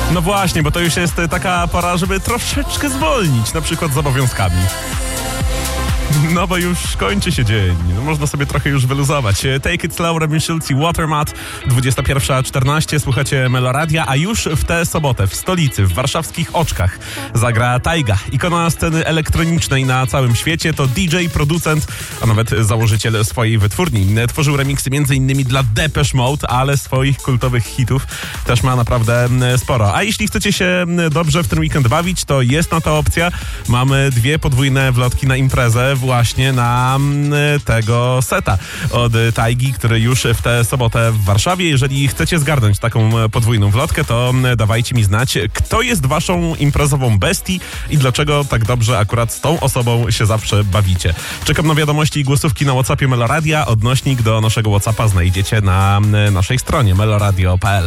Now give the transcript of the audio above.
No właśnie, bo to już jest taka pora, żeby troszeczkę zwolnić, na przykład z obowiązkami. No bo już kończy się dzień, no można sobie trochę już wyluzować. Take It Slow, Robin Schulz i Watermat, 21:14, słuchacie Meloradia, a już w tę sobotę w stolicy, w warszawskich Oczkach zagra Tajga, ikona sceny elektronicznej na całym świecie. To DJ, producent, a nawet założyciel swojej wytwórni. Tworzył remiksy m.in. dla Depeche Mode, ale swoich kultowych hitów też ma naprawdę sporo. A jeśli chcecie się dobrze w ten weekend bawić, to jest na to opcja. Mamy 2 podwójne wlotki na imprezę właśnie na tego seta od Tajgi, który już w tę sobotę w Warszawie. Jeżeli chcecie zgarnąć taką podwójną wlotkę, to dawajcie mi znać, kto jest waszą imprezową bestii i dlaczego tak dobrze akurat z tą osobą się zawsze bawicie. Czekam na wiadomości i głosówki na WhatsAppie Meloradia. Odnośnik do naszego WhatsAppa znajdziecie na naszej stronie meloradio.pl.